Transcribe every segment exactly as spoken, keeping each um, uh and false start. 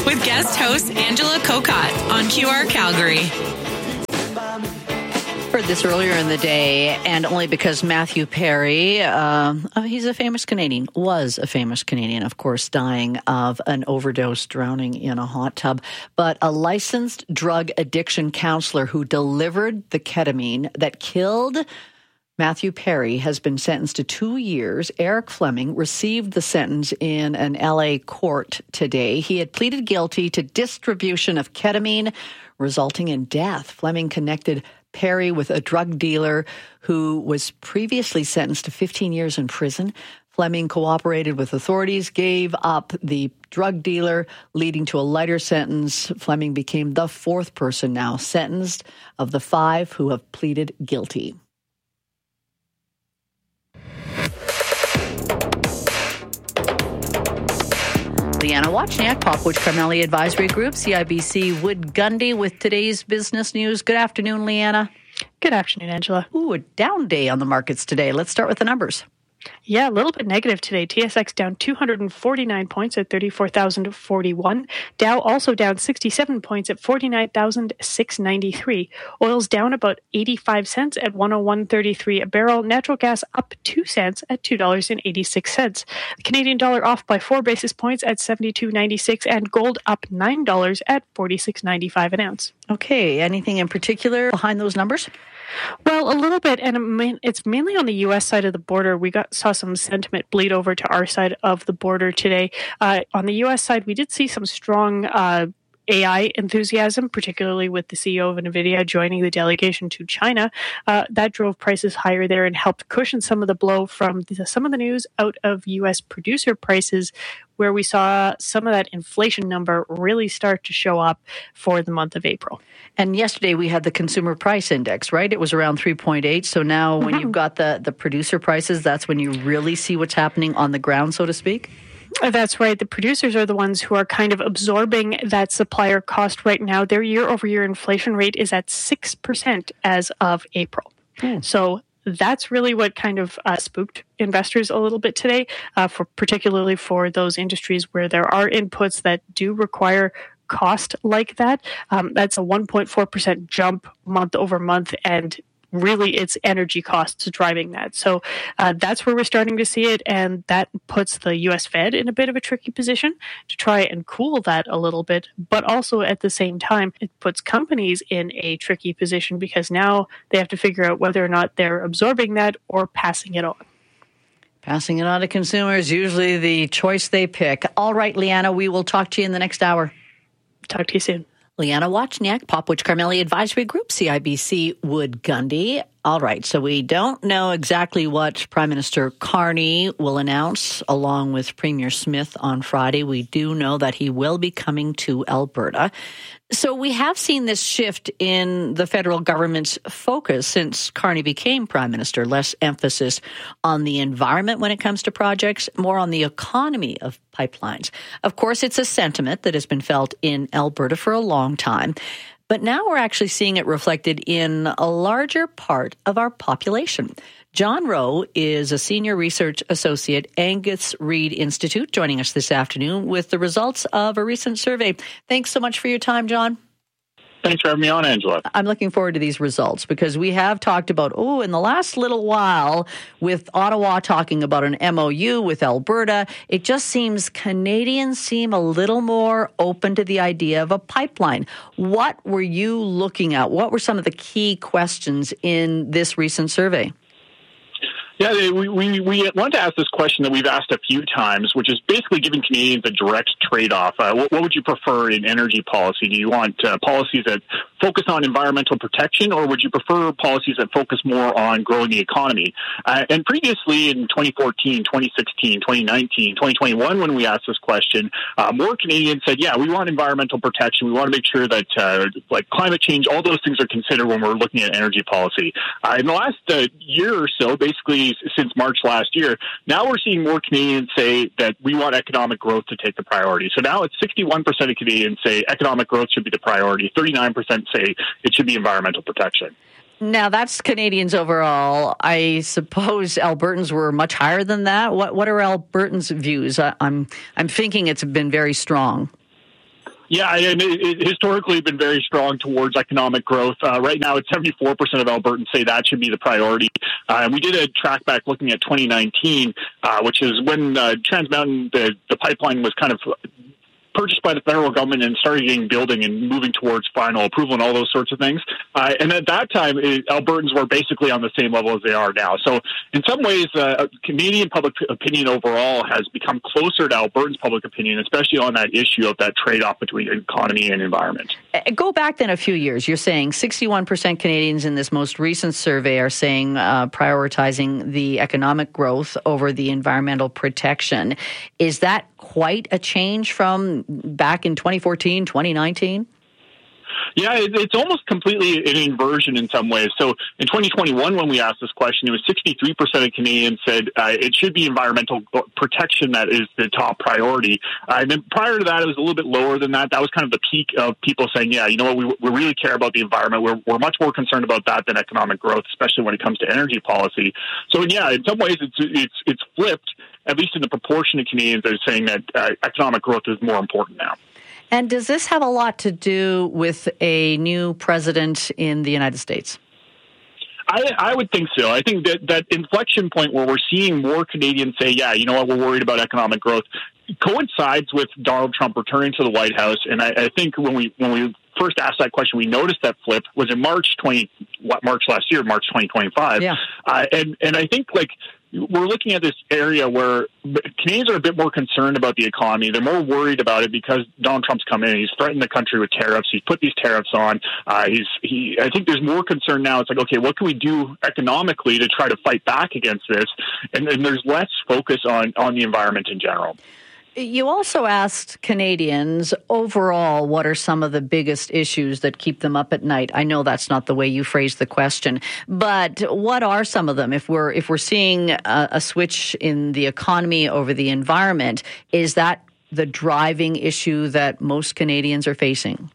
with guest host Angela Kokott on Q R Calgary. Heard this earlier in the day, and only because Matthew Perry, uh, oh, he's a famous Canadian, was a famous Canadian, of course, dying of an overdose, drowning in a hot tub. But a licensed drug addiction counselor who delivered the ketamine that killed Matthew Perry has been sentenced to two years. Eric Fleming received the sentence in an L A court today. He had pleaded guilty to distribution of ketamine, resulting in death. Fleming connected Perry with a drug dealer who was previously sentenced to fifteen years in prison. Fleming cooperated with authorities, gave up the drug dealer, leading to a lighter sentence. Fleming became the fourth person now sentenced of the five who have pleaded guilty. Leanna Wachniak, Popwich Carmeli Advisory Group, C I B C Wood Gundy with today's business news. Good afternoon, Leanna. Good afternoon, Angela. Ooh, a down day on the markets today. Let's start with the numbers. Yeah, a little bit negative today. T S X down two hundred forty-nine points at thirty-four thousand forty-one. Dow also down sixty-seven points at forty-nine thousand six hundred ninety-three. Oil's down about eighty-five cents at one oh one thirty-three a barrel. Natural gas up two cents at two dollars and eighty-six cents. The Canadian dollar off by four basis points at seventy-two ninety-six, and gold up nine dollars at forty-six ninety-five an ounce. Okay, anything in particular behind those numbers? Well, a little bit, and it's mainly on the U S side of the border. We got saw some sentiment bleed over to our side of the border today. Uh, on the U S side, we did see some strong uh, A I enthusiasm, particularly with the C E O of NVIDIA joining the delegation to China. Uh, that drove prices higher there and helped cushion some of the blow from the, some of the news out of U S producer prices, where we saw some of that inflation number really start to show up for the month of April. And yesterday we had the consumer price index, right? It was around three point eight. So now when mm-hmm. you've got the, the producer prices, that's when you really see what's happening on the ground, so to speak? That's right. The producers are the ones who are kind of absorbing that supplier cost right now. Their year-over-year inflation rate is at six percent as of April. Mm. So that's really what kind of uh, spooked investors a little bit today, uh, for particularly for those industries where there are inputs that do require cost like that. Um, that's a one point four percent jump month over month, and really it's energy costs driving that. So uh, that's where we're starting to see it, and that puts the U S Fed in a bit of a tricky position to try and cool that a little bit. But also at the same time, it puts companies in a tricky position because now they have to figure out whether or not they're absorbing that or passing it on. Passing it on to consumers, usually the choice they pick. All right, Leanna, we will talk to you in the next hour. Talk to you soon. Leanna Wachniak, Popwich Carmeli Advisory Group, C I B C Wood Gundy. All right, so we don't know exactly what Prime Minister Carney will announce along with Premier Smith on Friday. We do know that he will be coming to Alberta. So we have seen this shift in the federal government's focus since Carney became Prime Minister. Less emphasis on the environment when it comes to projects, more on the economy of pipelines. Of course, it's a sentiment that has been felt in Alberta for a long time. But now we're actually seeing it reflected in a larger part of our population. John Rowe is a senior research associate, Angus Reid Institute, joining us this afternoon with the results of a recent survey. Thanks so much for your time, John. Thanks for having me on, Angela. I'm looking forward to these results because we have talked about, oh, in the last little while with Ottawa talking about an M O U with Alberta, it just seems Canadians seem a little more open to the idea of a pipeline. What were you looking at? What were some of the key questions in this recent survey? Yeah, we, we, we want to ask this question that we've asked a few times, which is basically giving Canadians a direct trade-off. Uh, what, what would you prefer in energy policy? Do you want uh, policies that focus on environmental protection, or would you prefer policies that focus more on growing the economy? Uh, and previously in twenty fourteen, twenty sixteen, twenty nineteen, twenty twenty-one, when we asked this question, uh, more Canadians said, yeah, we want environmental protection. We want to make sure that uh, like climate change, all those things are considered when we're looking at energy policy. Uh, in the last uh, year or so, basically since March last year, now we're seeing more Canadians say that we want economic growth to take the priority. So now it's sixty-one percent of Canadians say economic growth should be the priority. thirty-nine percent say it should be environmental protection. Now, that's Canadians overall. I suppose Albertans were much higher than that. What what are Albertans' views? I, I'm I'm thinking it's been very strong. Yeah, and it, it historically been very strong towards economic growth. Uh, right now, it's seventy-four percent of Albertans say that should be the priority. Uh, and we did a track back looking at twenty nineteen, uh, which is when uh, Trans Mountain, the, the pipeline was kind of purchased by the federal government and started getting building and moving towards final approval and all those sorts of things. Uh, and at that time, it, Albertans were basically on the same level as they are now. So in some ways, uh, Canadian public opinion overall has become closer to Albertans' public opinion, especially on that issue of that trade-off between economy and environment. Go back then a few years. You're saying sixty-one percent Canadians in this most recent survey are saying uh, prioritizing the economic growth over the environmental protection. Is that quite a change from back in twenty fourteen, twenty nineteen? Yeah, it's almost completely an inversion in some ways. So in twenty twenty-one, when we asked this question, it was sixty-three percent of Canadians said uh, it should be environmental protection that is the top priority. Uh, and then prior to that, it was a little bit lower than that. That was kind of the peak of people saying, yeah, you know what, we, we really care about the environment. We're, we're much more concerned about that than economic growth, especially when it comes to energy policy. So yeah, in some ways, it's it's it's flipped, at least in the proportion of Canadians that are saying that uh, economic growth is more important now. And does this have a lot to do with a new president in the United States? I, I would think so. I think that that inflection point where we're seeing more Canadians say, yeah, you know what, we're worried about economic growth, coincides with Donald Trump returning to the White House. And I, I think when we when we first asked that question, we noticed that flip was in March twenty March last year, March twenty twenty-five. Yeah. Uh, and and I think like we're looking at this area where Canadians are a bit more concerned about the economy. They're more worried about it because Donald Trump's come in. He's threatened the country with tariffs. He's put these tariffs on. Uh, he's he. I think there's more concern now. It's like, okay, what can we do economically to try to fight back against this? And, and there's less focus on on the environment in general. You also asked Canadians overall what are some of the biggest issues that keep them up at night. I know that's not the way you phrased the question, but what are some of them? If we're if we're seeing a, a switch in the economy over the environment, is that the driving issue that most Canadians are facing?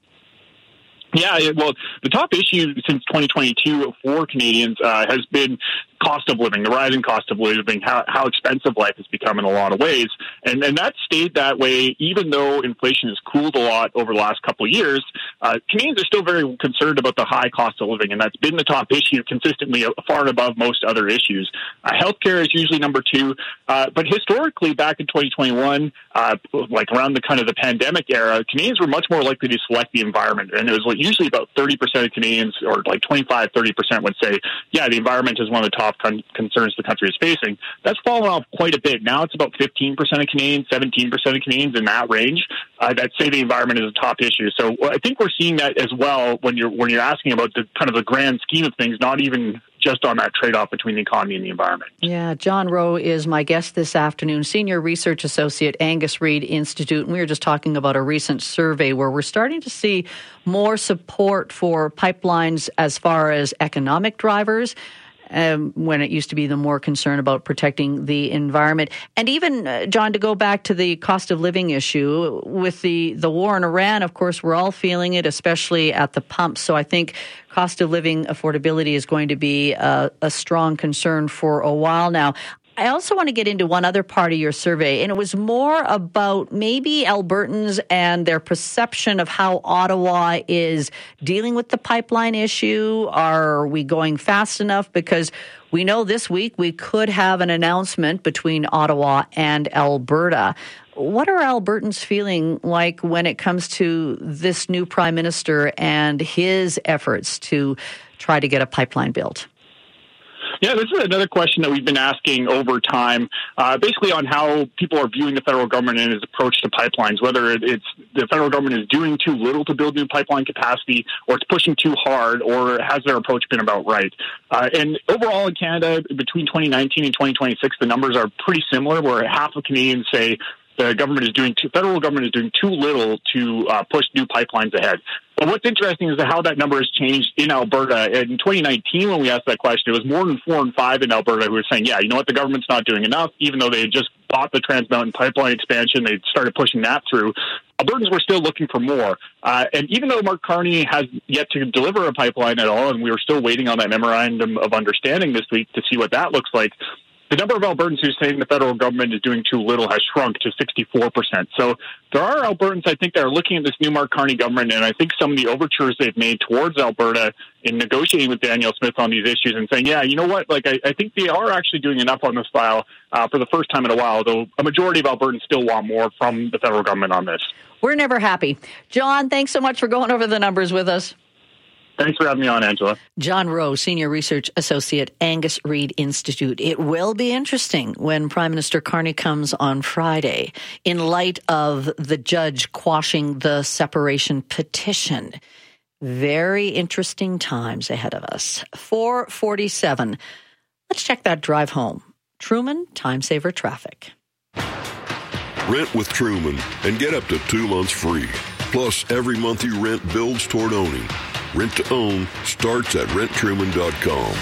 Yeah, well, the top issue since twenty twenty-two for Canadians uh, has been cost of living, the rising cost of living, how, how expensive life has become in a lot of ways. And, and that stayed that way even though inflation has cooled a lot over the last couple of years. Uh, Canadians are still very concerned about the high cost of living, and that's been the top issue consistently, far and above most other issues. Uh, healthcare is usually number two, uh, but historically back in twenty twenty-one, uh, like around the kind of the pandemic era, Canadians were much more likely to select the environment. And it was like usually about thirty percent of Canadians, or like twenty-five, thirty percent would say, yeah, the environment is one of the top con- concerns the country is facing. That's fallen off quite a bit. Now it's about fifteen percent of Canadians, seventeen percent of Canadians in that range uh, that say the environment is a top issue. So I think we're seeing that as well when you're when you're asking about the kind of the grand scheme of things, not even just on that trade-off between the economy and the environment. Yeah, John Rowe is my guest this afternoon, Senior Research Associate, Angus Reid Institute. And we were just talking about a recent survey where we're starting to see more support for pipelines as far as economic drivers, Um, when it used to be the more concern about protecting the environment. And even, uh, John, to go back to the cost of living issue, with the, the war in Iran, of course, we're all feeling it, especially at the pump. So I think cost of living affordability is going to be a, a strong concern for a while now. I also want to get into one other part of your survey, and it was more about maybe Albertans and their perception of how Ottawa is dealing with the pipeline issue. Are we going fast enough? Because we know this week we could have an announcement between Ottawa and Alberta. What are Albertans feeling like when it comes to this new Prime Minister and his efforts to try to get a pipeline built? Yeah, this is another question that we've been asking over time, uh, basically on how people are viewing the federal government and its approach to pipelines, whether it's the federal government is doing too little to build new pipeline capacity, or it's pushing too hard, or has their approach been about right? Uh, and overall in Canada, between twenty nineteen and twenty twenty-six, the numbers are pretty similar, where half of Canadians say the government is doing too, federal government is doing too little to uh, push new pipelines ahead. But what's interesting is how that number has changed in Alberta. In twenty nineteen, when we asked that question, it was more than four and five in Alberta who were saying, yeah, you know what, the government's not doing enough, even though they had just bought the Trans Mountain pipeline expansion, they started pushing that through. Albertans were still looking for more. Uh, and even though Mark Carney has yet to deliver a pipeline at all, and we were still waiting on that memorandum of understanding this week to see what that looks like, the number of Albertans who are saying the federal government is doing too little has shrunk to sixty-four percent. So there are Albertans, I think, that are looking at this new Mark Carney government, and I think some of the overtures they've made towards Alberta in negotiating with Danielle Smith on these issues and saying, yeah, you know what, like I, I think they are actually doing enough on this file uh, for the first time in a while, though a majority of Albertans still want more from the federal government on this. We're never happy. John, thanks so much for going over the numbers with us. Thanks for having me on, Angela. John Rowe, Senior Research Associate, Angus Reid Institute. It will be interesting when Prime Minister Carney comes on Friday in light of the judge quashing the separation petition. Very interesting times ahead of us. four forty-seven. Let's check that drive home. Truman, time saver traffic. Rent with Truman and get up to two months free. Plus, every month you rent builds toward owning. Rent to own starts at rent truman dot com.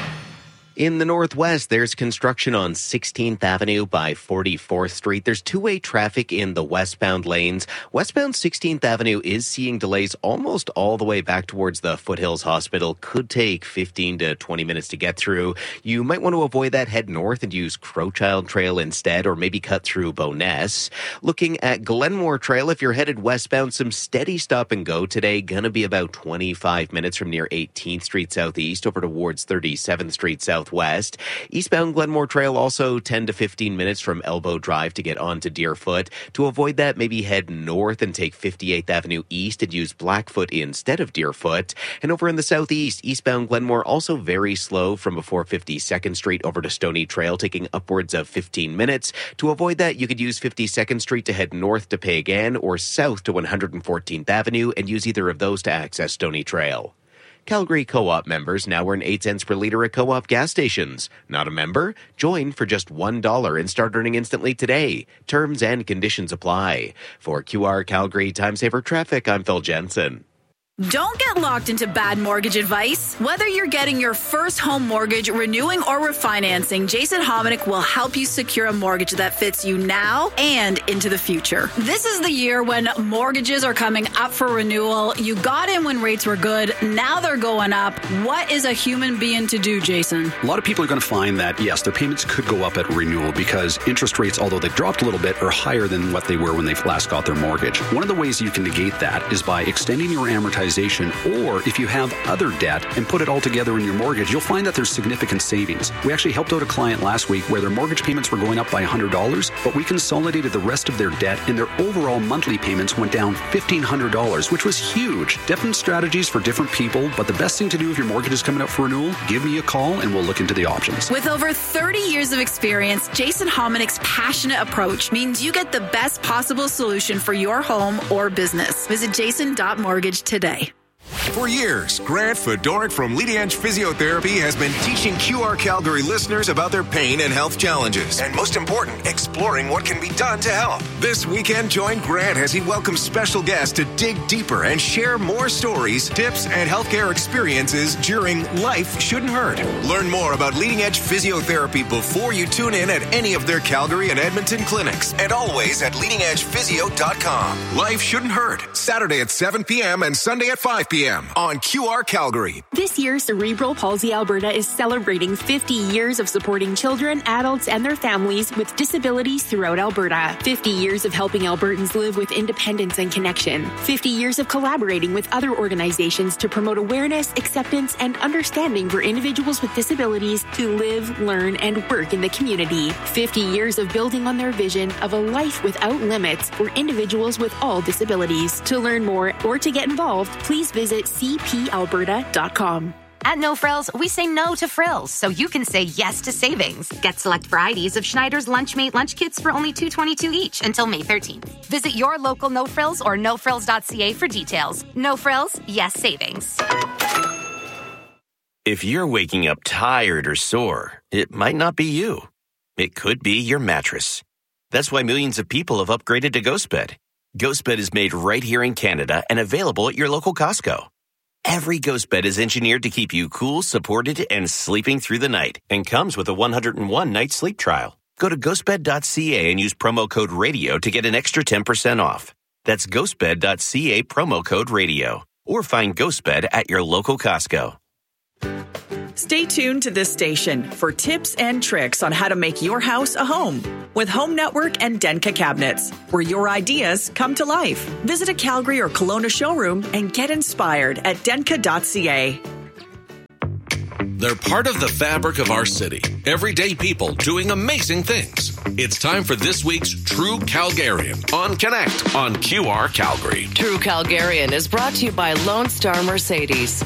In the Northwest, there's construction on sixteenth Avenue by forty-fourth Street. There's two-way traffic in the westbound lanes. Westbound sixteenth Avenue is seeing delays almost all the way back towards the Foothills Hospital. Could take fifteen to twenty minutes to get through. You might want to avoid that. Head north and use Crowchild Trail instead, or maybe cut through Bowness. Looking at Glenmore Trail, if you're headed westbound, some steady stop and go today. Gonna be about twenty-five minutes from near eighteenth Street Southeast over towards thirty-seventh Street Southwest. Eastbound Glenmore Trail also ten to fifteen minutes from Elbow Drive to get onto Deerfoot. To avoid that, maybe head north and take fifty-eighth Avenue East and use Blackfoot instead of Deerfoot. And over in the southeast, eastbound Glenmore also very slow from before fifty-second Street over to Stony Trail, taking upwards of fifteen minutes. To avoid that, you could use fifty-second Street to head north to Peigan or south to one hundred fourteenth Avenue and use either of those to access Stony Trail. Calgary Co-op members now earn eight cents per litre at Co-op gas stations. Not a member? Join for just one dollar and start earning instantly today. Terms and conditions apply. For Q R Calgary Time Saver Traffic, I'm Phil Jensen. Don't get locked into bad mortgage advice. Whether you're getting your first home mortgage, renewing, or refinancing, Jason Hominick will help you secure a mortgage that fits you now and into the future. This is the year when mortgages are coming up for renewal. You got in when rates were good. Now they're going up. What is a human being to do, Jason? A lot of people are going to find that, yes, their payments could go up at renewal because interest rates, although they've dropped a little bit, are higher than what they were when they last got their mortgage. One of the ways you can negate that is by extending your amortization, or if you have other debt and put it all together in your mortgage, you'll find that there's significant savings. We actually helped out a client last week where their mortgage payments were going up by one hundred dollars, but we consolidated the rest of their debt and their overall monthly payments went down fifteen hundred dollars, which was huge. Different strategies for different people, but the best thing to do if your mortgage is coming up for renewal, give me a call and we'll look into the options. With over thirty years of experience, Jason Hominick's passionate approach means you get the best possible solution for your home or business. Visit jason dot mortgage today. For years, Grant Fedoruk from Leading Edge Physiotherapy has been teaching Q R Calgary listeners about their pain and health challenges, and most important, exploring what can be done to help. This weekend, join Grant as he welcomes special guests to dig deeper and share more stories, tips, and healthcare experiences during Life Shouldn't Hurt. Learn more about Leading Edge Physiotherapy before you tune in at any of their Calgary and Edmonton clinics, and always at leading edge physio dot com. Life Shouldn't Hurt, Saturday at seven p.m. and Sunday at five p.m. on Q R Calgary. This year, Cerebral Palsy Alberta is celebrating fifty years of supporting children, adults, and their families with disabilities throughout Alberta. fifty years of helping Albertans live with independence and connection. fifty years of collaborating with other organizations to promote awareness, acceptance, and understanding for individuals with disabilities to live, learn, and work in the community. fifty years of building on their vision of a life without limits for individuals with all disabilities. To learn more or to get involved, please visit c p alberta dot com. At No Frills, we say no to frills, so you can say yes to savings. Get select varieties of Schneider's Lunchmate lunch kits for only two dollars and twenty-two cents each until May thirteenth. Visit your local No Frills or no frills dot c a for details. No Frills, yes savings. If you're waking up tired or sore, it might not be you. It could be your mattress. That's why millions of people have upgraded to GhostBed. GhostBed is made right here in Canada and available at your local Costco. Every GhostBed is engineered to keep you cool, supported, and sleeping through the night, and comes with a one hundred one night sleep trial. Go to ghost bed dot c a and use promo code RADIO to get an extra ten percent off. That's ghost bed dot c a, promo code RADIO. Or find GhostBed at your local Costco. Stay tuned to this station for tips and tricks on how to make your house a home with Home Network and Denka Cabinets, where your ideas come to life. Visit a Calgary or Kelowna showroom and get inspired at denka dot c a. They're part of the fabric of our city. Everyday people doing amazing things. It's time for this week's True Calgarian on Connect on Q R Calgary. True Calgarian is brought to you by Lone Star Mercedes.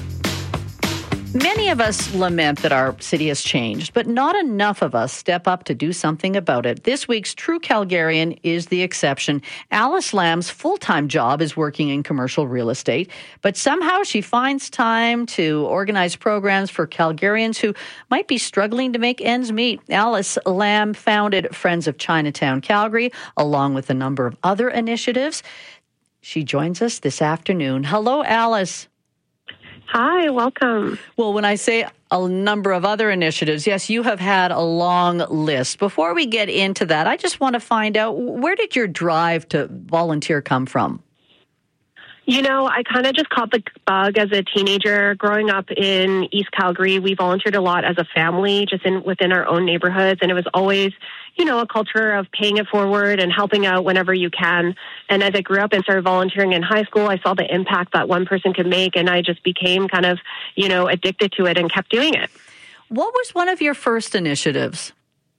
Many of us lament that our city has changed, but not enough of us step up to do something about it. This week's True Calgarian is the exception. Alice Lamb's full-time job is working in commercial real estate, but somehow she finds time to organize programs for Calgarians who might be struggling to make ends meet. Alice Lamb founded Friends of Chinatown Calgary, along with a number of other initiatives. She joins us this afternoon. Hello, Alice. Hi, welcome. Well, when I say a number of other initiatives, yes, you have had a long list. Before we get into that, I just want to find out, where did your drive to volunteer come from? You know, I kind of just caught the bug as a teenager. Growing up in East Calgary, we volunteered a lot as a family, just in within our own neighborhoods, and it was always, you know, a culture of paying it forward and helping out whenever you can. And as I grew up and started volunteering in high school, I saw the impact that one person could make, and I just became kind of, you know, addicted to it and kept doing it. What was one of your first initiatives?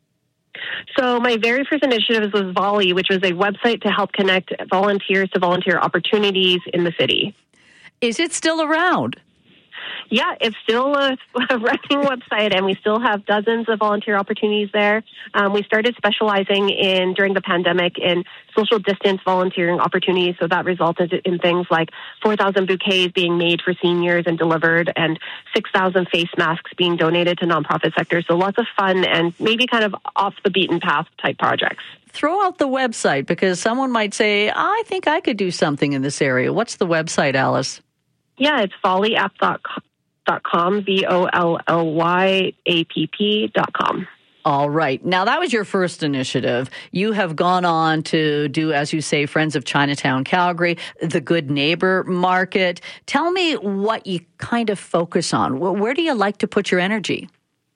So my very first initiative was Volley, which was a website to help connect volunteers to volunteer opportunities in the city. Is it still around? Yeah, it's still a, a running website, and we still have dozens of volunteer opportunities there. Um, we started specializing in, during the pandemic, in social distance volunteering opportunities, so that resulted in things like four thousand bouquets being made for seniors and delivered, and six thousand face masks being donated to nonprofit sectors. So lots of fun and maybe kind of off-the-beaten-path type projects. Throw out the website, because someone might say, I think I could do something in this area. What's the website, Alice? Yeah, it's volley app dot com, V O L L Y A P P dot com. All right. Now, that was your first initiative. You have gone on to do, as you say, Friends of Chinatown Calgary, the Good Neighbor Market. Tell me what you kind of focus on. Where do you like to put your energy?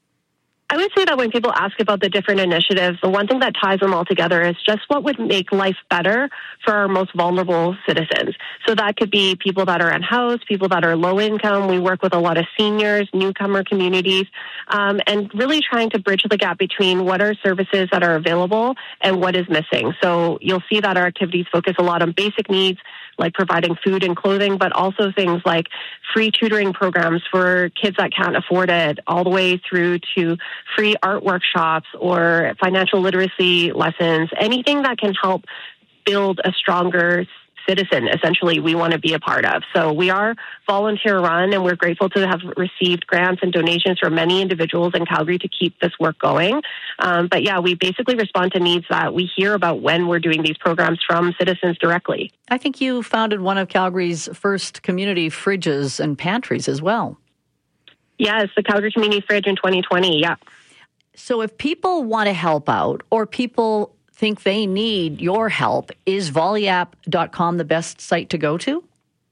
I would say that when people ask about the different initiatives, the one thing that ties them all together is just what would make life better for our most vulnerable citizens. So that could be people that are unhoused, people that are low income. We work with a lot of seniors, newcomer communities, um, and really trying to bridge the gap between what are services that are available and what is missing. So you'll see that our activities focus a lot on basic needs, like providing food and clothing, but also things like free tutoring programs for kids that can't afford it, all the way through to free art workshops or financial literacy lessons, anything that can help build a stronger citizen, essentially, we want to be a part of. So we are volunteer run, and we're grateful to have received grants and donations from many individuals in Calgary to keep this work going. Um, but yeah, we basically respond to needs that we hear about when we're doing these programs from citizens directly. I think you founded one of Calgary's first community fridges and pantries as well. Yeah, it's the Calgary Community Fridge in twenty twenty, yeah. So if people want to help out, or people think they need your help, is volley app dot com the best site to go to?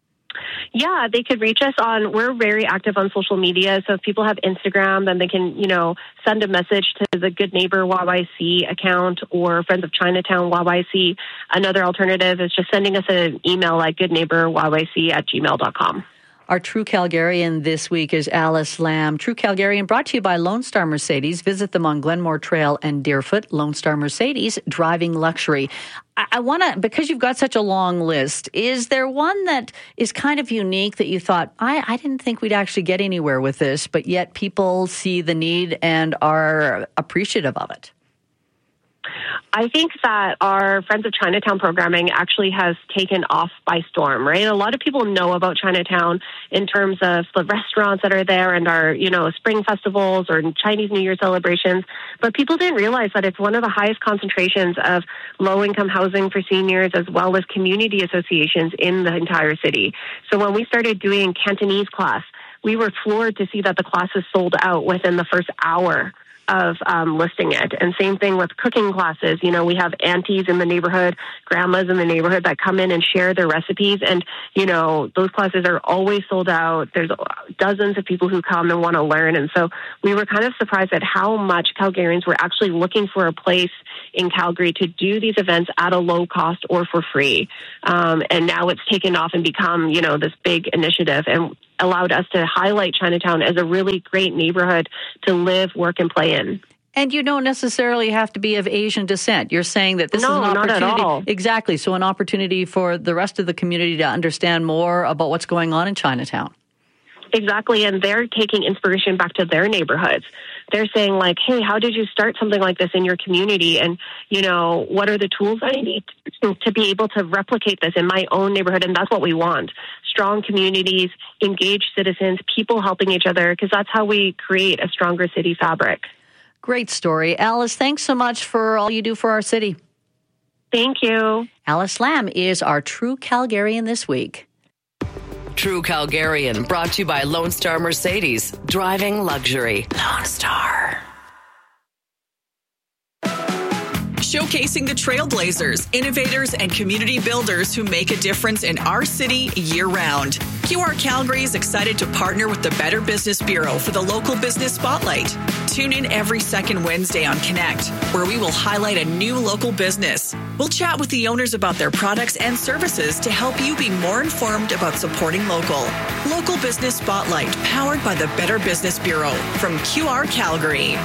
Yeah, they could reach us on, we're very active on social media. So if people have Instagram, then they can, you know, send a message to the Good Neighbor Y Y C account or Friends of Chinatown Y Y C. Another alternative is just sending us an email at goodneighboryyc at gmail dot com. Our True Calgarian this week is Alice Lamb. True Calgarian brought to you by Lone Star Mercedes. Visit them on Glenmore Trail and Deerfoot. Lone Star Mercedes, driving luxury. I, I want to, because you've got such a long list, is there one that is kind of unique that you thought, I, I didn't think we'd actually get anywhere with this, but yet people see the need and are appreciative of it? I think that our Friends of Chinatown programming actually has taken off by storm, right? A lot of people know about Chinatown in terms of the restaurants that are there and our, you know, spring festivals or Chinese New Year celebrations, but people didn't realize that it's one of the highest concentrations of low-income housing for seniors as well as community associations in the entire city. So when we started doing Cantonese class, we were floored to see that the classes sold out within the first hour of um, listing it. And same thing with cooking classes. You know, we have aunties in the neighborhood, grandmas in the neighborhood that come in and share their recipes. And, you know, those classes are always sold out. There's dozens of people who come and want to learn. And so we were kind of surprised at how much Calgarians were actually looking for a place in Calgary to do these events at a low cost or for free. Um, and now it's taken off and become, you know, this big initiative and allowed us to highlight Chinatown as a really great neighborhood to live, work, and play in. And you don't necessarily have to be of Asian descent. You're saying that this no, is an opportunity. Not at all. Exactly. So an opportunity for the rest of the community to understand more about what's going on in Chinatown. Exactly. And they're taking inspiration back to their neighborhoods. They're saying, like, hey, how did you start something like this in your community? And, you know, what are the tools I need to be able to replicate this in my own neighborhood? And that's what we want. Strong communities, engaged citizens, people helping each other, because that's how we create a stronger city fabric. Great story. Alice, thanks so much for all you do for our city. Thank you. Alice Lamb is our True Calgarian this week. True Calgarian, brought to you by Lone Star Mercedes. Driving luxury. Lone Star. Showcasing the trailblazers, innovators, and community builders who make a difference in our city year-round. Q R Calgary is excited to partner with the Better Business Bureau for the Local Business Spotlight. Tune in every second Wednesday on Connect, where we will highlight a new local business. We'll chat with the owners about their products and services to help you be more informed about supporting local. Local Business Spotlight, powered by the Better Business Bureau from Q R Calgary.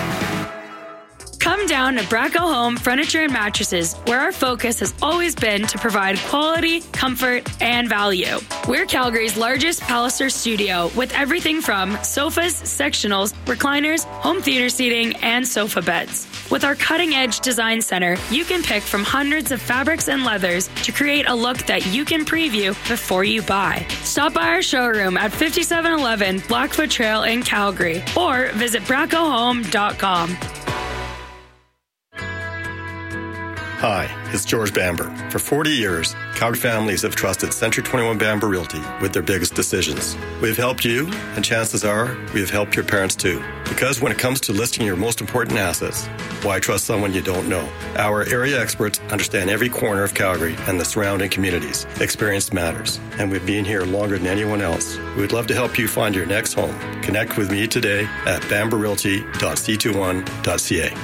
Come down to Braco Home Furniture and Mattresses, where our focus has always been to provide quality, comfort, and value. We're Calgary's largest Palliser studio with everything from sofas, sectionals, recliners, home theater seating, and sofa beds. With our cutting-edge design center, you can pick from hundreds of fabrics and leathers to create a look that you can preview before you buy. Stop by our showroom at fifty-seven eleven Blackfoot Trail in Calgary or visit braco home dot com. Hi, it's George Bamber. For forty years, Calgary families have trusted Century twenty-one Bamber Realty with their biggest decisions. We've helped you, and chances are we have helped your parents too. Because when it comes to listing your most important assets, why trust someone you don't know? Our area experts understand every corner of Calgary and the surrounding communities. Experience matters, and we've been here longer than anyone else. We'd love to help you find your next home. Connect with me today at bamber realty dot c twenty-one dot c a.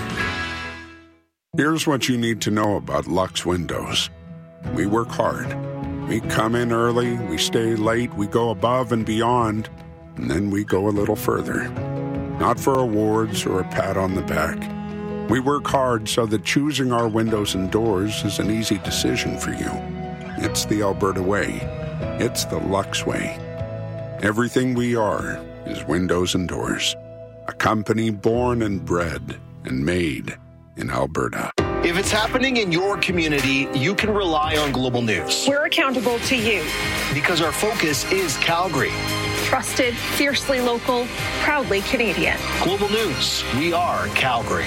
Here's what you need to know about Lux Windows. We work hard. We come in early, we stay late, we go above and beyond, and then we go a little further. Not for awards or a pat on the back. We work hard so that choosing our windows and doors is an easy decision for you. It's the Alberta way. It's the Lux way. Everything we are is windows and doors. A company born and bred and made in Alberta. If it's happening in your community, you can rely on Global News. We're accountable to you. Because our focus is Calgary. Trusted, fiercely local, proudly Canadian. Global News, we are Calgary.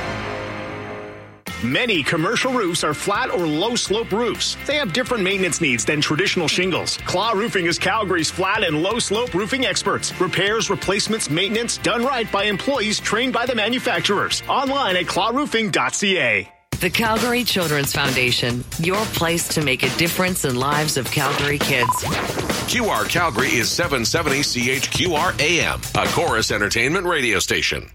Many commercial roofs are flat or low-slope roofs. They have different maintenance needs than traditional shingles. Claw Roofing is Calgary's flat and low-slope roofing experts. Repairs, replacements, maintenance done right by employees trained by the manufacturers. Online at claw roofing dot c a. The Calgary Children's Foundation, your place to make a difference in lives of Calgary kids. Q R Calgary is seven seventy C H Q R A M, a Chorus Entertainment radio station.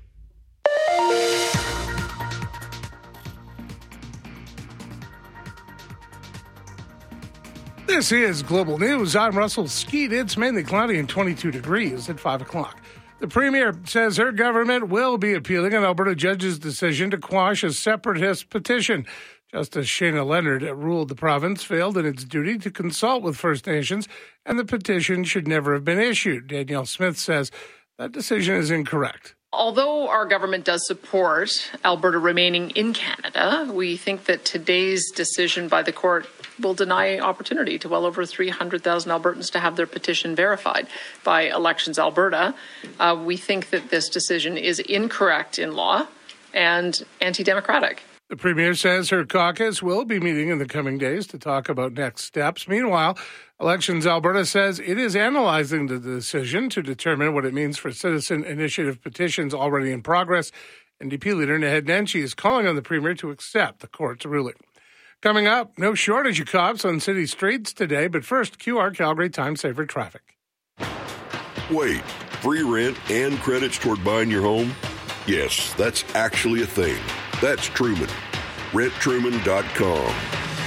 This is Global News. I'm Russell Skeet. It's mainly cloudy and twenty-two degrees at five o'clock. The Premier says her government will be appealing an Alberta judge's decision to quash a separatist petition. Justice Shayna Leonard ruled the province failed in its duty to consult with First Nations, and the petition should never have been issued. Danielle Smith says that decision is incorrect. Although our government does support Alberta remaining in Canada, we think that today's decision by the court will deny opportunity to well over three hundred thousand Albertans to have their petition verified by Elections Alberta. Uh, we think that this decision is incorrect in law and anti-democratic. The Premier says her caucus will be meeting in the coming days to talk about next steps. Meanwhile, Elections Alberta says it is analyzing the decision to determine what it means for citizen initiative petitions already in progress. N D P leader Naheed Nenshi is calling on the Premier to accept the court's ruling. Coming up, no shortage of cops on city streets today, but first, Q R Calgary Time Saver Traffic. Wait, free rent and credits toward buying your home? Yes, that's actually a thing. That's Truman. rent truman dot com.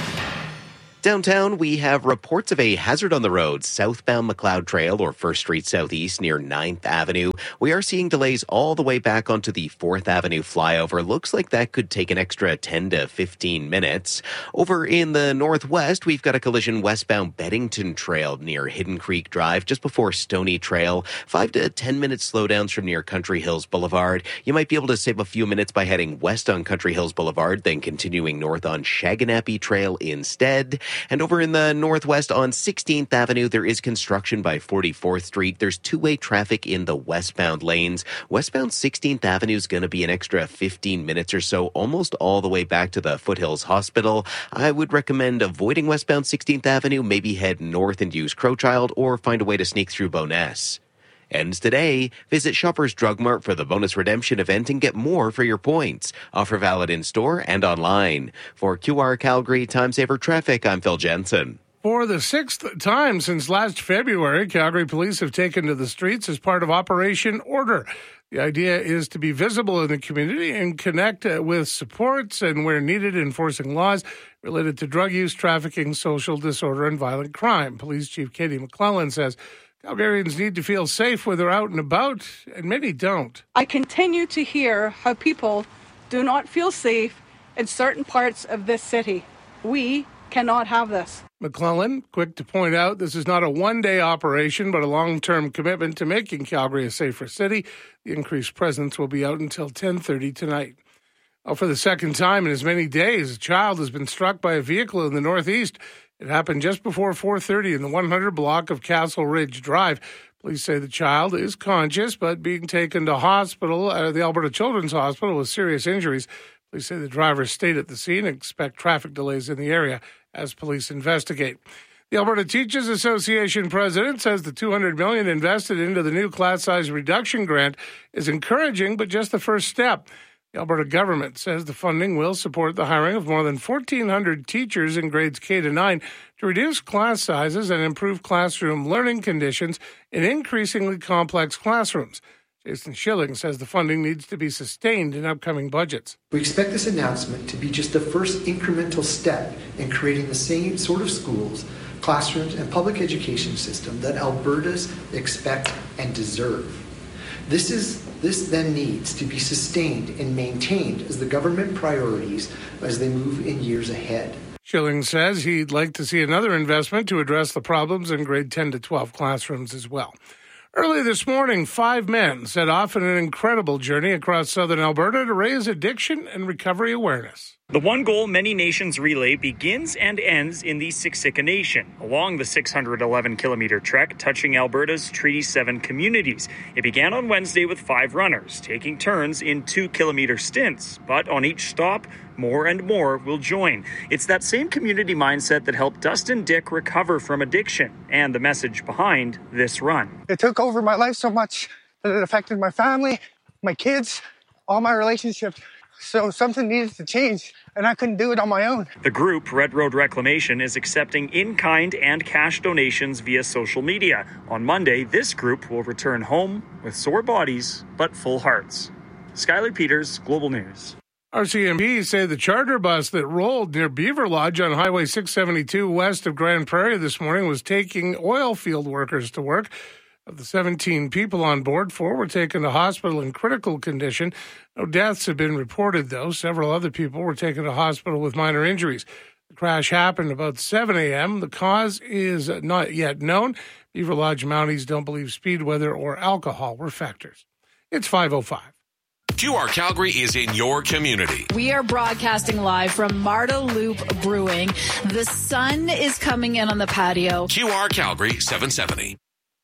Downtown, we have reports of a hazard on the road, southbound McLeod Trail or First Street Southeast near ninth Avenue. We are seeing delays all the way back onto the fourth Avenue flyover. Looks like that could take an extra ten to fifteen minutes. Over in the northwest, we've got a collision westbound Beddington Trail near Hidden Creek Drive, just before Stony Trail. Five to ten minute slowdowns from near Country Hills Boulevard. You might be able to save a few minutes by heading west on Country Hills Boulevard, then continuing north on Shaganappy Trail instead. And over in the northwest on sixteenth Avenue, there is construction by forty-fourth Street. There's two-way traffic in the westbound lanes. Westbound sixteenth Avenue is going to be an extra fifteen minutes or so, almost all the way back to the Foothills Hospital. I would recommend avoiding westbound sixteenth Avenue, maybe head north and use Crowchild, or find a way to sneak through Bowness. Ends today. Visit Shoppers Drug Mart for the bonus redemption event and get more for your points. Offer valid in store and online. For Q R Calgary Time Saver Traffic, I'm Phil Jensen. For the sixth time since last February, Calgary police have taken to the streets as part of Operation Order. The idea is to be visible in the community and connect with supports and, where needed, enforcing laws related to drug use, trafficking, social disorder, and violent crime. Police Chief Katie McClellan says Calgarians need to feel safe when they're out and about, and many don't. I continue to hear how people do not feel safe in certain parts of this city. We cannot have this. McClellan, quick to point out, this is not a one-day operation, but a long-term commitment to making Calgary a safer city. The increased presence will be out until ten thirty tonight. Well, for the second time in as many days, a child has been struck by a vehicle in the northeast. It happened just before four thirty in the one hundred block of Castle Ridge Drive. Police say the child is conscious, but being taken to hospital, uh, the Alberta Children's Hospital, with serious injuries. Police say the driver stayed at the scene and expect traffic delays in the area as police investigate. The Alberta Teachers Association president says the two hundred million dollars invested into the new class size reduction grant is encouraging, but just the first step. The Alberta government says the funding will support the hiring of more than fourteen hundred teachers in grades K to nine to reduce class sizes and improve classroom learning conditions in increasingly complex classrooms. Jason Schilling says the funding needs to be sustained in upcoming budgets. We expect this announcement to be just the first incremental step in creating the same sort of schools, classrooms, and public education system that Albertans expect and deserve. This is this then needs to be sustained and maintained as the government priorities as they move in years ahead. Schilling says he'd like to see another investment to address the problems in grade ten to twelve classrooms as well. Early this morning, five men set off on an incredible journey across southern Alberta to raise addiction and recovery awareness. The One Goal Many Nations Relay begins and ends in the Siksika Nation, along the six hundred eleven kilometer trek touching Alberta's Treaty seven communities. It began on Wednesday with five runners, taking turns in two-kilometer stints, but on each stop, more and more will join. It's that same community mindset that helped Dustin Dick recover from addiction, and the message behind this run. It took over my life so much that it affected my family, my kids, all my relationships. So something needed to change, and I couldn't do it on my own. The group, Red Road Reclamation, is accepting in-kind and cash donations via social media. On Monday, this group will return home with sore bodies but full hearts. Skylar Peters, Global News. R C M P say the charter bus that rolled near Beaver Lodge on Highway six seventy-two west of Grand Prairie this morning was taking oil field workers to work. Of the seventeen people on board, four were taken to hospital in critical condition. No deaths have been reported, though. Several other people were taken to hospital with minor injuries. The crash happened about seven a.m. The cause is not yet known. Beaver Lodge Mounties don't believe speed, weather, or alcohol were factors. It's five oh five. Q R Calgary is in your community. We are broadcasting live from Marda Loop Brewing. The sun is coming in on the patio. Q R Calgary seven seventy.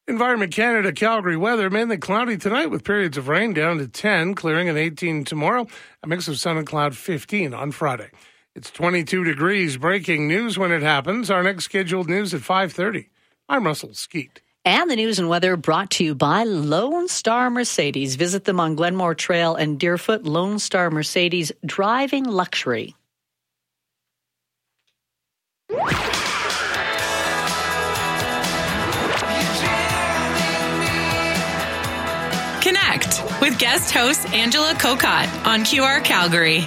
Environment Canada Calgary weather, mainly cloudy tonight with periods of rain down to ten, clearing at eighteen tomorrow, a mix of sun and cloud fifteen on Friday. It's twenty-two degrees. Breaking news when it happens. Our next scheduled news at five thirty. I'm Russell Skeet. And the news and weather brought to you by Lone Star Mercedes. Visit them on Glenmore Trail and Deerfoot. Lone Star Mercedes, driving luxury. Connect with guest host Angela Kokott on Q R Calgary.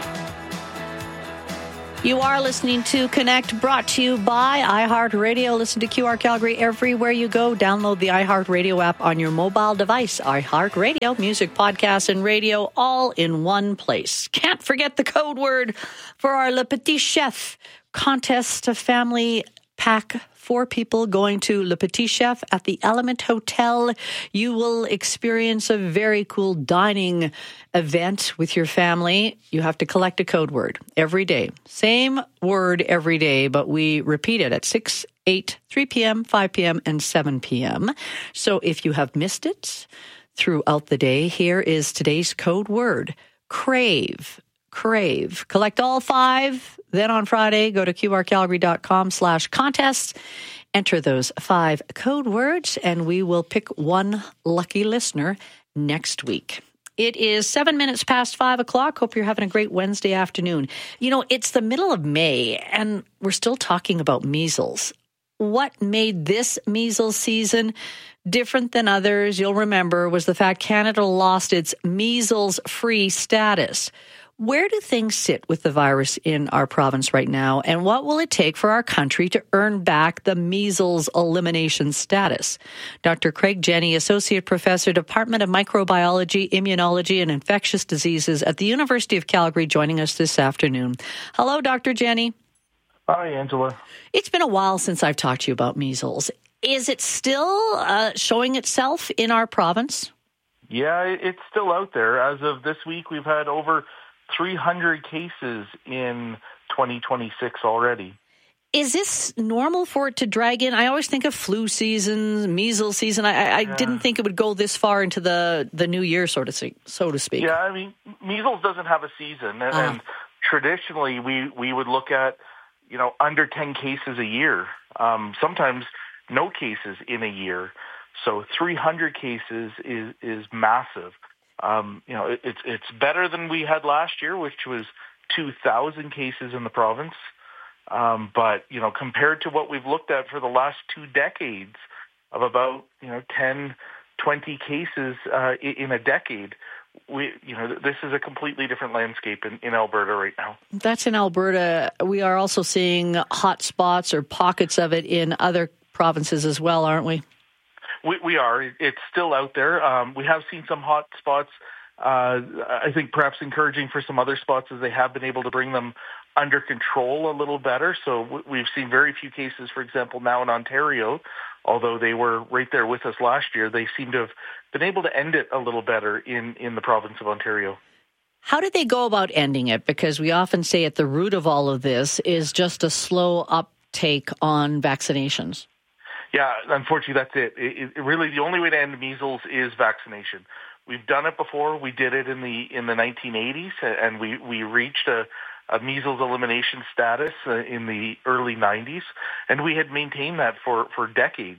You are listening to Connect, brought to you by iHeartRadio. Listen to Q R Calgary everywhere you go. Download the iHeartRadio app on your mobile device. iHeartRadio, music, podcasts, and radio all in one place. Can't forget the code word for our Le Petit Chef contest, a family pack. Four people going to Le Petit Chef at the Element Hotel. You will experience a very cool dining event with your family. You have to collect a code word every day. Same word every day, but we repeat it at six, eight, three p.m., five p.m., and seven p.m. So if you have missed it throughout the day, here is today's code word, crave. Crave. Collect all five. Then on Friday, go to qrcalgary.com slash contest. Enter those five code words, and we will pick one lucky listener next week. It is seven minutes past five o'clock. Hope you're having a great Wednesday afternoon. You know, it's the middle of May, and we're still talking about measles. What made this measles season different than others, you'll remember, was the fact Canada lost its measles-free status. Where do things sit with the virus in our province right now, and what will it take for our country to earn back the measles elimination status? Doctor Craig Jenne, Associate Professor, Department of Microbiology, Immunology, and Infectious Diseases at the University of Calgary, joining us this afternoon. Hello, Doctor Jenne. Hi, Angela. It's been a while since I've talked to you about measles. Is it still uh, showing itself in our province? Yeah, it's still out there. As of this week, we've had over three hundred cases in twenty twenty-six already. Is this normal for it to drag in? I always think of flu season, measles season. I, I yeah. didn't think it would go this far into the, the new year, so to speak. So to speak. Yeah, I mean, measles doesn't have a season, and, uh. and traditionally we, we would look at, you know, under ten cases a year. Um, sometimes no cases in a year. So three hundred cases is is massive. Um, you know, it, it's it's better than we had last year, which was two thousand cases in the province. Um, but, you know, compared to what we've looked at for the last two decades of about, you know, ten, twenty cases uh, in a decade, we, you know, this is a completely different landscape in, in Alberta right now. That's in Alberta. We are also seeing hot spots or pockets of it in other provinces as well, aren't we? We, we are. It's still out there. Um, we have seen some hot spots. Uh, I think perhaps encouraging for some other spots as they have been able to bring them under control a little better. So we've seen very few cases, for example, now in Ontario, although they were right there with us last year. They seem to have been able to end it a little better in, in the province of Ontario. How did they go about ending it? Because we often say at the root of all of this is just a slow uptake on vaccinations. Yeah, unfortunately, that's it. It, it. Really, the only way to end measles is vaccination. We've done it before. We did it in the in the nineteen eighties, and we, we reached a, a measles elimination status uh, in the early nineties, and we had maintained that for, for decades.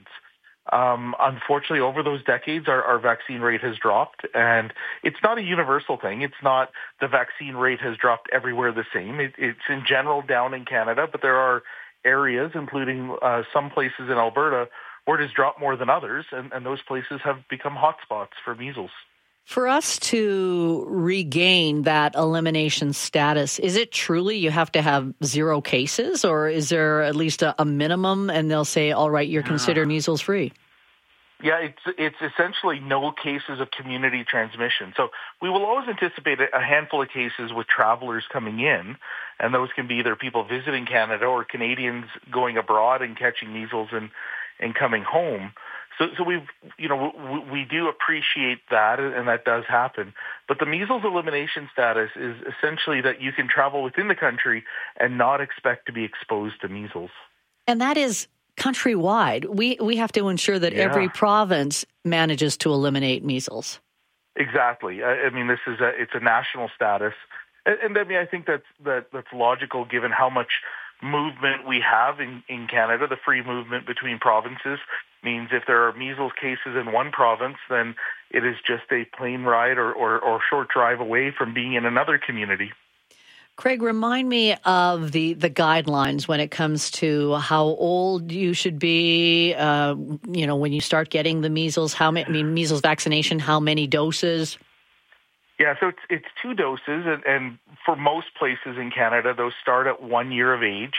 Um, unfortunately, over those decades, our, our vaccine rate has dropped, and it's not a universal thing. It's not the vaccine rate has dropped everywhere the same. It, it's in general down in Canada, but there are areas, including uh, some places in Alberta, where it has dropped more than others, and, and those places have become hotspots for measles. For us to regain that elimination status, is it truly you have to have zero cases, or is there at least a, a minimum, and they'll say, all right, you're considered measles-free? Yeah, it's it's essentially no cases of community transmission. So we will always anticipate a handful of cases with travelers coming in, and those can be either people visiting Canada or Canadians going abroad and catching measles and, and coming home. So, so we've, you know, we, we do appreciate that, and that does happen. But the measles elimination status is essentially that you can travel within the country and not expect to be exposed to measles. And that is countrywide. We we have to ensure that Yeah. every province manages to eliminate measles. Exactly. I, I mean, this is a, it's a national status. And, and I mean, I think that's, that, that's logical given how much movement we have in, in Canada. The free movement between provinces means if there are measles cases in one province, then it is just a plane ride or, or, or short drive away from being in another community. Craig, remind me of the, the guidelines when it comes to how old you should be, uh, you know, when you start getting the measles, how many, I mean, measles vaccination, how many doses? Yeah, so it's it's two doses, and, and for most places in Canada, those start at one year of age.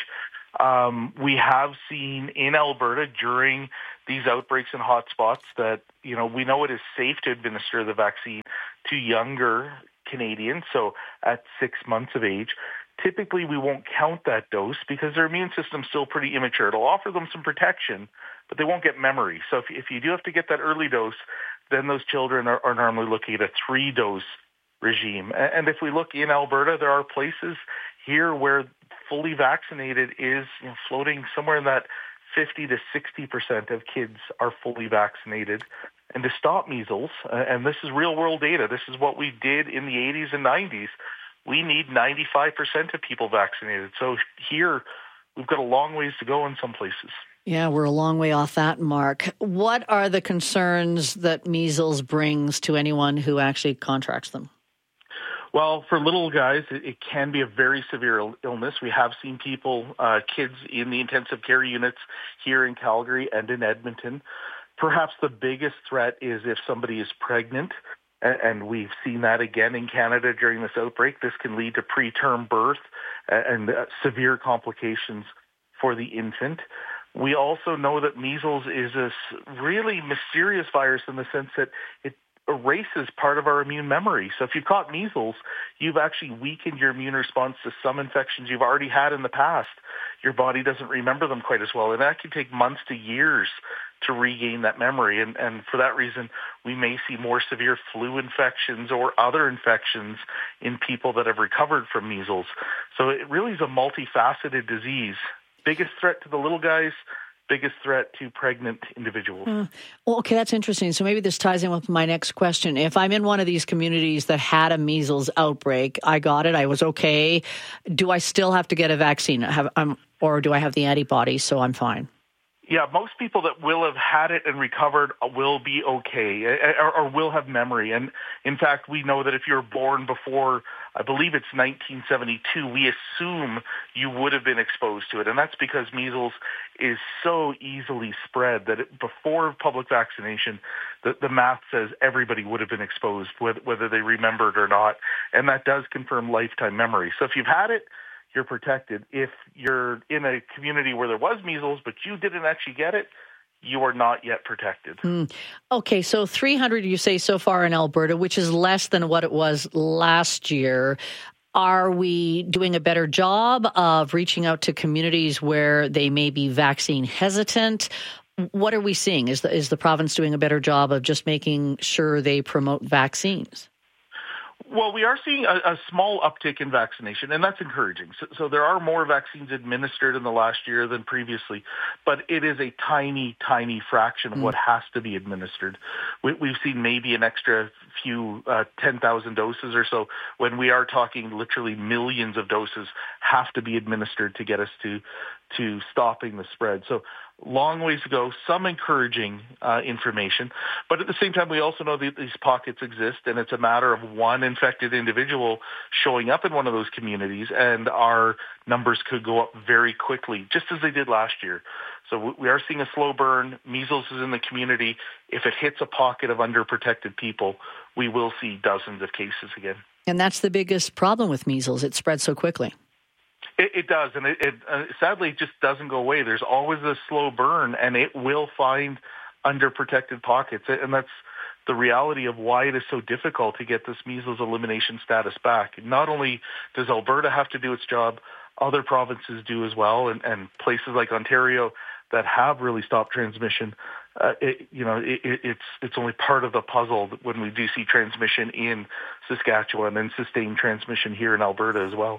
Um, we have seen in Alberta during these outbreaks and hotspots that, you know, we know it is safe to administer the vaccine to younger Canadians, so at six months of age. Typically, we won't count that dose because their immune system's still pretty immature. It'll offer them some protection, but they won't get memory. So if, if you do have to get that early dose, then those children are, are normally looking at a three-dose regime. And if we look in Alberta, there are places here where fully vaccinated is, you know, floating somewhere in that fifty to sixty percent of kids are fully vaccinated. And to stop measles, uh, and this is real world data, this is what we did in the eighties and nineties, we need ninety-five percent of people vaccinated. So here, we've got a long ways to go in some places. Yeah, we're a long way off that mark. What are the concerns that measles brings to anyone who actually contracts them? Well, for little guys, it, it can be a very severe Ill- illness. We have seen people, uh, kids in the intensive care units here in Calgary and in Edmonton. Perhaps the biggest threat is if somebody is pregnant, and, and we've seen that again in Canada during this outbreak. This can lead to preterm birth and, and uh, severe complications for the infant. We also know that measles is a really mysterious virus in the sense that it erases part of our immune memory. So if you've caught measles, you've actually weakened your immune response to some infections you've already had in the past. Your body doesn't remember them quite as well, and that can take months to years to regain that memory. And, and for that reason, we may see more severe flu infections or other infections in people that have recovered from measles. So it really is a multifaceted disease. Biggest threat to the little guys, biggest threat to pregnant individuals. Uh, well, okay, that's interesting. So maybe this ties in with my next question. If I'm in one of these communities that had a measles outbreak, I got it, I was okay, do I still have to get a vaccine? Have, um, or do I have the antibodies, so I'm fine? Yeah, most people that will have had it and recovered will be okay, or, or will have memory. And in fact, we know that if you're born before, I believe it's nineteen seventy-two, we assume you would have been exposed to it. And that's because measles is so easily spread that it, before public vaccination, the, the math says everybody would have been exposed, whether, whether they remembered or not. And that does confirm lifetime memory. So if you've had it, you're protected. If you're in a community where there was measles, but you didn't actually get it, you are not yet protected. Mm. Okay, so three hundred, you say, so far in Alberta, which is less than what it was last year. Are we doing a better job of reaching out to communities where they may be vaccine hesitant? What are we seeing? Is the, is the province doing a better job of just making sure they promote vaccines? Well, we are seeing a, a small uptick in vaccination, and that's encouraging. So, so there are more vaccines administered in the last year than previously, but it is a tiny, tiny fraction of mm. what has to be administered. We, we've seen maybe an extra few, uh, ten thousand doses or so, when we are talking literally millions of doses have to be administered to get us to, to stopping the spread. So long ways to go, some encouraging uh, information. But at the same time, we also know that these pockets exist, and it's a matter of one infected individual showing up in one of those communities, and our numbers could go up very quickly, just as they did last year. So we are seeing a slow burn. Measles is in the community. If it hits a pocket of underprotected people, we will see dozens of cases again. And that's the biggest problem with measles. It spreads so quickly. It, it does, and it, it uh, sadly it just doesn't go away. There's always a slow burn, and it will find underprotected pockets, and that's the reality of why it is so difficult to get this measles elimination status back. Not only does Alberta have to do its job, other provinces do as well, and, and places like Ontario that have really stopped transmission. Uh, it, you know, it, it, it's it's only part of the puzzle when we do see transmission in Saskatchewan and sustained transmission here in Alberta as well.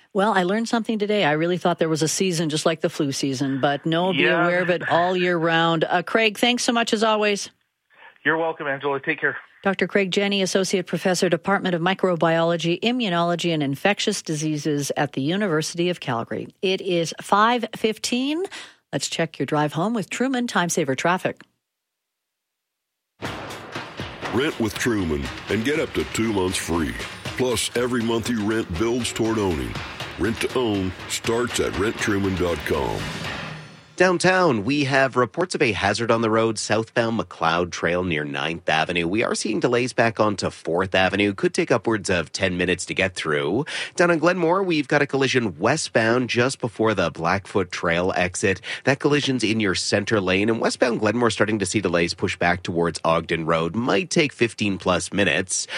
Well, I learned something today. I really thought there was a season just like the flu season, but no, be Yeah. aware of it all year round. Uh, Craig, thanks so much as always. You're welcome, Angela. Take care. Doctor Craig Jenny, Associate Professor, Department of Microbiology, Immunology, and Infectious Diseases at the University of Calgary. It is five fifteen. Let's check your drive home with Truman Time Saver Traffic. Rent with Truman and get up to two months free. Plus, every month you rent builds toward owning. Rent to own starts at rent truman dot com. Downtown, we have reports of a hazard on the road southbound McLeod Trail near ninth Avenue. We are seeing delays back onto fourth Avenue. Could take upwards of ten minutes to get through. Down on Glenmore, we've got a collision westbound just before the Blackfoot Trail exit. That collision's in your center lane. And westbound Glenmore starting to see delays push back towards Ogden Road. Might take fifteen plus minutes.